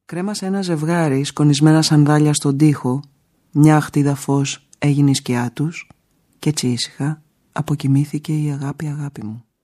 Κρέμασε ένα ζευγάρι σκονισμένα σανδάλια στον τοίχο, μια αχτίδα φως έγινε η σκιά τους κι έτσι ήσυχα αποκοιμήθηκε η αγάπη μου.